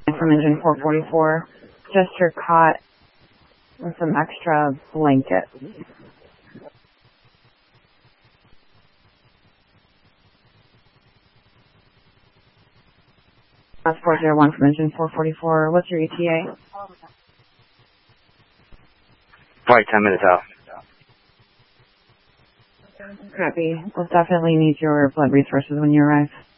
from engine 444. Just your cot with some extra blankets. That's 401 from engine 444. What's your ETA? Probably 10 minutes out. Copy. We'll definitely need your blood resources when you arrive.